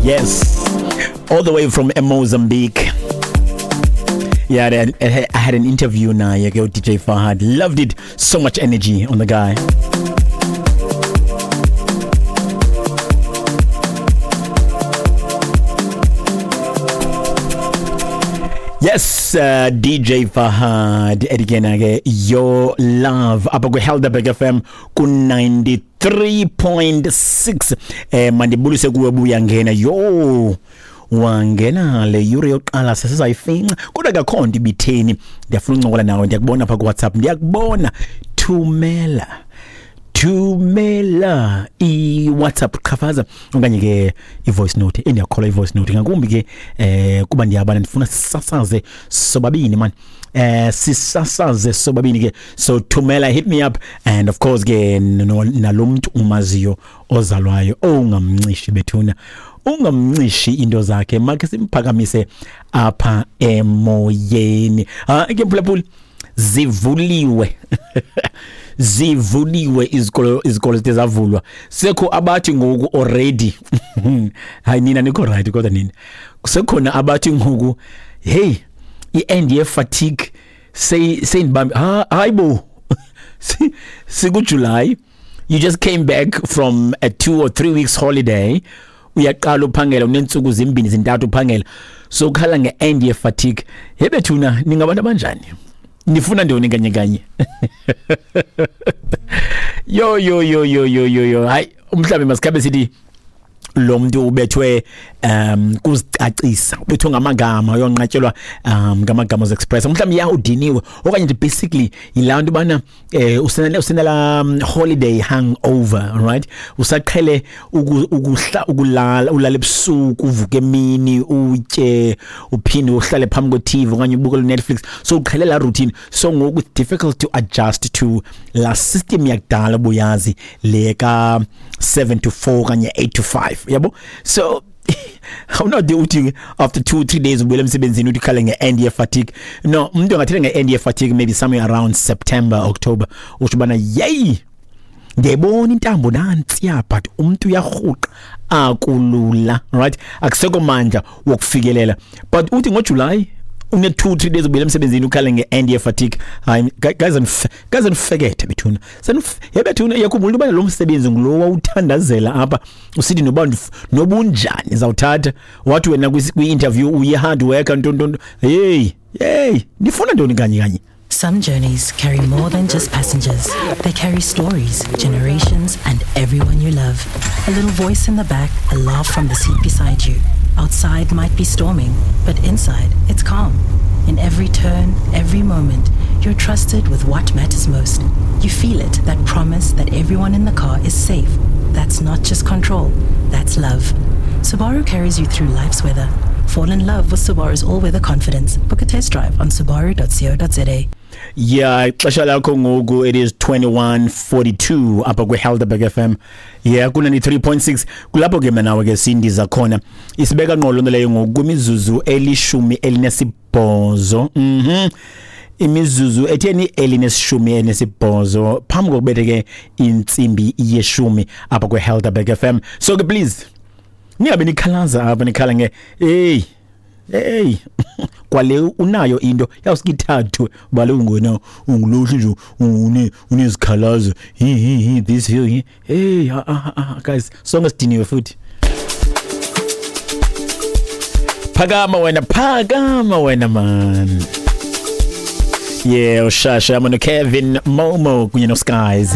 Yes, all the way from Mozambique. Yeah, I had an interview now. DJ Fahad, loved it. So much energy on the guy. Yes, DJ Fahad Edigenage, your love up at Helderberg FM ku 93.6 mandibulu sekuwebuya ngena yo wangena le yuri yoqala sesizayifinca kodwa akakhonto ibitheni ndiyafuna uncokola nawe ndiyakubona apha ku WhatsApp ndiyakubona thumela i-WhatsApp qhafaza okanye ke i-voice note endiyakhola i-voice note ngakumbi ke kuba ndiyabana ndifuna sisasaze sobabini man sisasaze sobabini ke so thumela hit me up and of course ke nalomuntu umaziyo ozalwayo ongamncishi bethuna ungamncishi into zakhe make simphakamise apha emoyeni ke mphulaphuli zivuliwe izikolo zitezavulwa sekho abathi ngoku already hayi nina nikho right kodwa nina kusekhona abathi ngoku hey i-NDF fatigue sayinibambi hayibo siku July you just came back from a 2 or 3 weeks holiday uyaqala uphangela unensuku zimbini zintathu uphangela so khala nge-NDF fatigue hebethuna ningabantu abanjani nifuna ndoni kanye yo hayi umhlabe masikhabe sithi lo muntu ubethwe kuzicacisa ubethwe ngamagama uyonqatshelwa ngamagama express mhlawumbe yawudiniwe okanye nje basically yilantu bana usenela holiday hangover right usaqhele ukulala ulala ebusuku uvuke emini utye uphinde uhlale phambi kwe TV okanye ubuke Netflix so uqhele la routine so ngoku it's difficult to adjust to la system yakudala boyazi leka 7 to 4 kanye 8 to 5 yabo so how not the after 2-3 days ubuyela emsebenzini uthi khala nge-NDF fatigue no umuntu angathela nge-NDF fatigue maybe somewhere around September October ushubana yey ngiyibona intambo nansi but umuntu uyahuqa akulula right akusekho manja wokufikelela but uthi ngoJuly une 2-3 days ubuyela emsebenzini ukhala nge-NDF fatigue hayi guys anifekethe bethuna yebethuna yakhumbula ubana lo msebenzi ngulo wawuthandazela apha usithi nobunjani zawuthatha wathi wena kwi-interview uye hard work ntonto hey nifuna ntoni kanye Some journeys carry more than just passengers. They carry stories, generations, and everyone you love. A little voice in the back, a laugh from the seat beside you. Outside might be storming, but inside, it's calm. In every turn, every moment, you're trusted with what matters most. You feel it, that promise that everyone in the car is safe. That's not just control, that's love. Subaru carries you through life's weather. Fall in love with Subaru's all-weather confidence. Book a test drive on subaru.co.za. Yeah, xesha lakho ngoku it is 21:42 apha kwi Helderberg FM. Yeah, ku 93.6 kulapho ke manawe ke sindiza khona. Isibeka ngqolo leyo ngoku imizuzu elishumi elinesibhozo. Imizuzu etheni elinesishumi enesibhozo phambi kokubethe ke intsimbi yeshumi apha kwi Helderberg FM. So ke please ningabe nikhalaza apha nikhala nge hey kwale unayo into yawusikithathu bale ungona ungulohli nje unezikhalazo this here hey guys sonke sidiniwe futhi phakama wena man yeah ushasha mano Kevin Momo kunye no Skies